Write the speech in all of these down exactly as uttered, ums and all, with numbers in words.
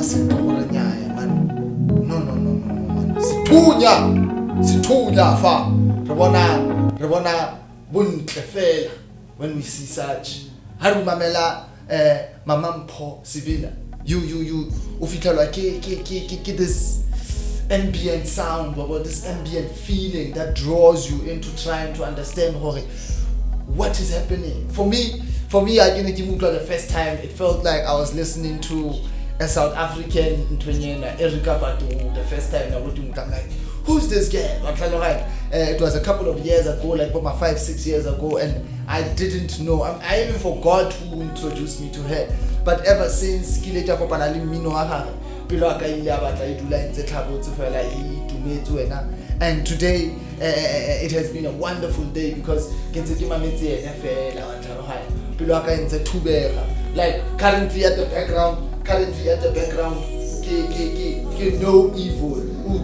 sentle gore nyaya man. No no no no no man. Sithunya. Sithunya fa. Re bona re bona bontle fela when we see such. Ha re mamela eh Mama Mpho Sibina. You you you o fitlhelwa ke ke ke ke this ambient sound, about this ambient feeling that draws you into trying to understand what is happening. For me, for me, I didn't even the first time. It felt like I was listening to a South African Erika Badu the first time. I'm like, who's this girl? Uh, it was a couple of years ago, like about five, six years ago, and I didn't know. I, I even forgot who introduced me to her. But ever since, Kileja Popanali Mino Aha. And today uh, it has been a wonderful day because like currently at the background, currently at the background, no evil.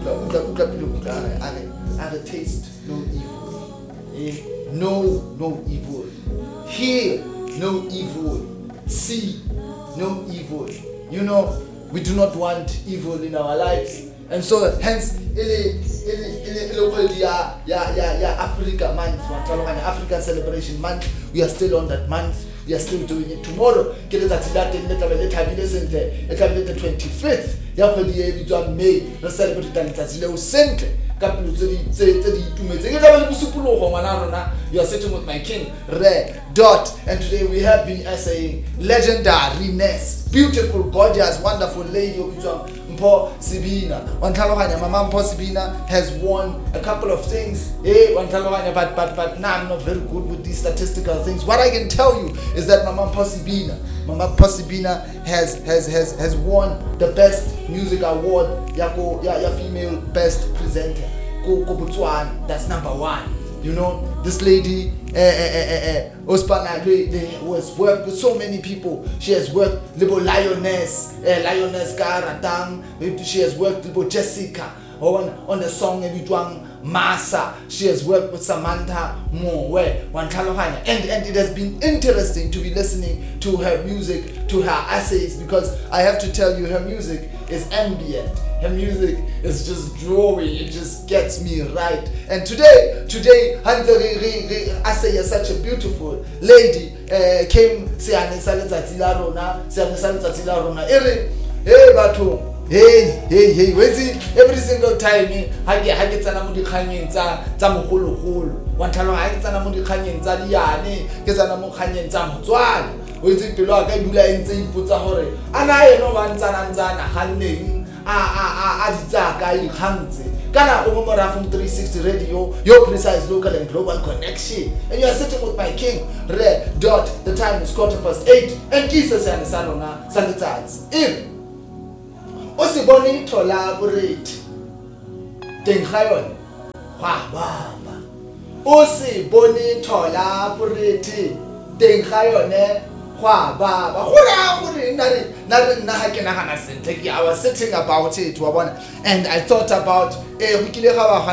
And a taste, no evil. No, no evil. Hear, no evil. See, no evil. You know, we do not want evil in our lives. And so hence ile ile ile ya ya ya Africa month, African celebration month. We are still on that month. We are still doing it tomorrow. Ke letsatsi la teng le tla be le thabile sentle. E tla be the twenty-fifth ya kgwedi e bitswang May. Re celebrate letsatsi leo sentle. You are sitting with my king, Re, Dot, and today we have been essaying legendariness, beautiful, gorgeous, wonderful lady Mpho Sibina. Mama Mpho Sibina has won a couple of things. Eh, but but but now I'm not very good with these statistical things. What I can tell you is that Mama Mpho Sibina, Mama Mpho Sibina has has has has won the best music award, Yako ya ya female best presenter. Go go Botswana, that's number one. You know, this lady, uh, uh, uh, uh, was worked with so many people. She has worked with Lioness, uh, Lioness Garatang. She has worked with Jessica on on the song Ebitwang Masa. She has worked with Samantha Mowe, and and it has been interesting to be listening to her music, to her essays, because I have to tell you, her music is ambient. Her music is just drawing, it just gets me right. And today, today, Asay is such a beautiful lady. Uh, came, Siane Salazatila Rona, Siane Salazatila Rona, Ere, hey, Batu, hey, hey, hey, where's it? Every single time, I get Hagetsanamudi Kanyan, Zamukulu Hulu, one time I get Sanamudi Kanyan, Zaliani, Gezanamu Kanyan, Zamutwan, where's it below? I do like in Putahore, and I know one Zananzana, Handing. Ah ah ah Adizaka Hanzi. Ghana Omomora from three sixty Radio, your precise local and global connection. And you are sitting with my king, Red Dot. The time is quarter past eight, and Jesus and Salona Sanitaz. In Osiboni collaborate. Tenhayon. Wababa. Osiboni collaborate. Tenhayon. I was sitting about it, and I thought about eh like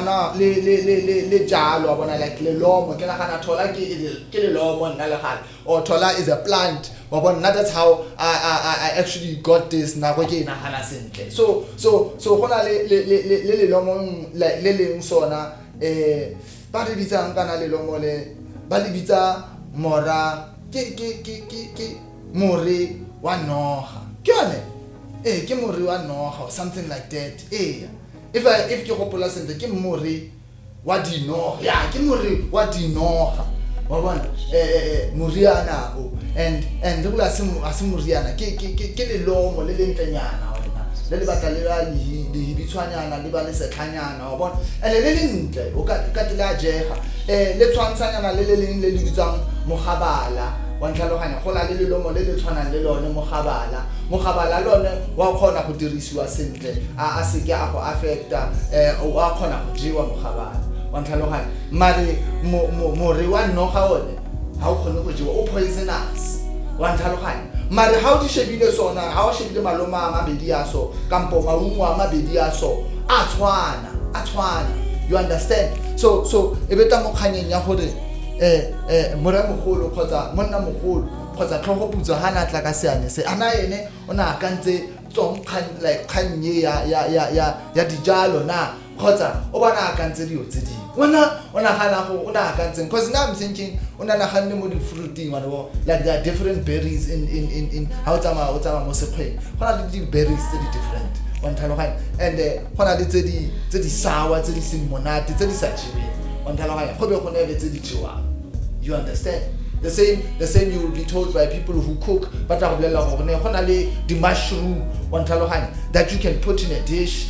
or tola is a plant. That's how I, I, I actually got this. So so so hona le le le le lomo like le sona eh ba di bitsa ngana le lomo le ba di bitsa mora ke ke ke ke ke more wa noga ke yone eh ke more wa noga or something like that. Eh if I if ke gopola sente ke more wa dinoga ya ke more wa dinoga wa bona eh moriana o and and le bula se se moriana ke ke ke le lomo le lentanyana wena le le batla le ba le bitshwanyana le ba le sekhanyana wa bona ele le lentle o ka ka tla jega eh le tshwantshanyana le le leng le le bitsang mogabala wa ntlhaloganya go la le le lomo le le tshwanang le lone mogabala mogabala lone wa khona go dirisiwa sentle a a se ke a go affecta eh wa khona go jiwa mogabala wa ntlhaloganya mare mo mo re wa noga one ha o khone go jiwa o poisonous wa ntlhaloganya mare ha o di shebile sona ha o shebile maloma a mabedi a so kampo maungo a mabedi a so a tshwana a tshwana. You understand? So so e beta mo khanyeng ya gore eh eh mora mogolo kgotsa monna mogolo kgotsa tlhogoputso ha na tla ka seane se ana ene o na akantse tsong kgang like kgang ye ya ya ya ya ya dijalo na kgotsa o bona akantse dio tse di wena o na gana go o na akantse because now I'm thinking o na na ganne mo di fruiting wa bo like there are different berries in in in in how tsama o tsama mo sekgweng gona le di berries tse di different one tlhaloganya and gona le tse di tse di sour tse di seng monate tse di sa chibeng one tlhaloganya go be go ne le tse di chiwa. You understand? The same, the same you will be told by people who cook, but the mushroom one that you can put in a dish.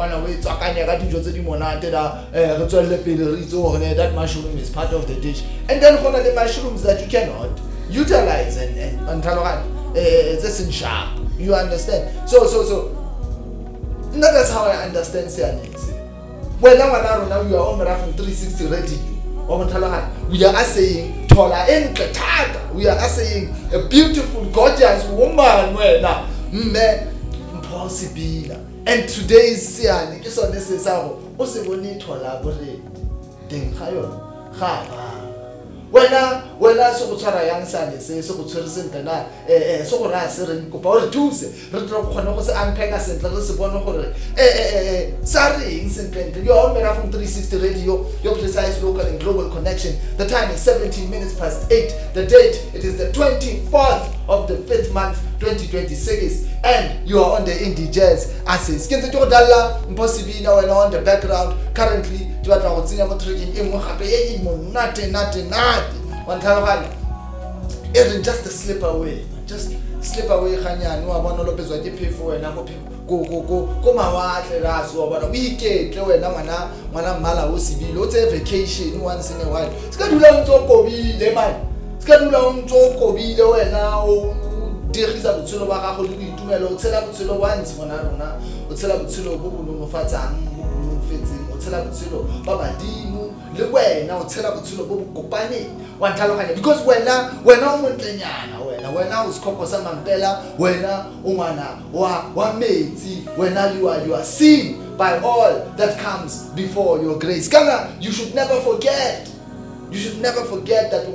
That mushroom is part of the dish, and then the mushrooms that you cannot utilize and and it's in sharp. You understand? So so so. Now that's how I understand Sianese. Well, now now you are on three sixty ready. We are saying Tola Enkatada. We are saying a beautiful, gorgeous woman. Well, me impossible. And today's Sian is on this is how also we need to elaborate. Then Hayon, Ha. When I when I saw Tara young son, say so to listen to that, eh, so I said, Copa Tuesday, Retro Conos and Pegas and Lisbon. Eh, eh, sorry, instant. You're on from three sixty radio, your precise local and global connection. The time is seventeen minutes past eight. The date, it is the twenty-fourth of the fifth month, twenty twenty-six. And you are on the Indie Jazz Asses. Kinzi to Dalla, impossible now and on the background. Currently, to what I was saying, I'm tricking in Mohape, nothing, nothing, nothing. One time, it's just a slip away. Just slip away, Hanya. No, I want to Lopez what you pay for, and I'm go, go, go, go, my wife, and us, or about a weekend, Joe, and Namana, Mana Mala, O C B, lots of vacation once in a while. Schedule on Tokobi, the man. Schedule on Tokobi, the way now. Dirisa botshelo ba gago le boitumelo o tshela botshelo wa ntse mona rona o tshela botshelo bo bo nonofatsang bo bo fetseng o tshela botshelo ba badimo le wena o tshela botshelo bo bo kopane wa tlhaloganya because wena wena o montlenyana wena wena o sekhopo sa mampela wena o ngwana wa wa metsi wena you are you are seen by all that comes before your grace. Kana, you should never forget. You should never forget that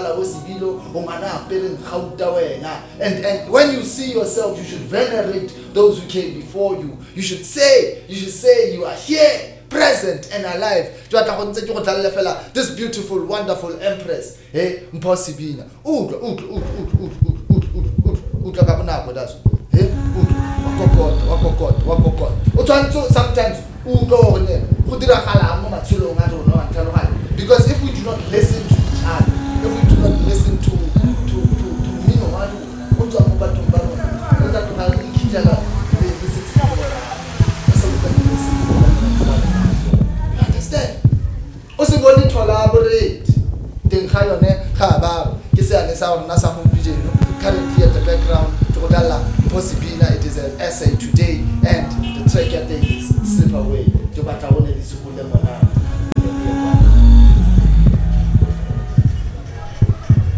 and and when you see yourself, you should venerate those who came before you. You should say, you should say you are here, present and alive. This beautiful, wonderful empress, eh, impossible. Sometimes because if we do not listen to each other, if we do not listen to to to to me no one who to about to baro that to have each other they visit so we can listen. You understand? Also we need to collaborate. Then khayone khaba ke se ane sa rona sa go bije no currently at the background to Dalla Possibina. It is an essay today and the track at the is slip away.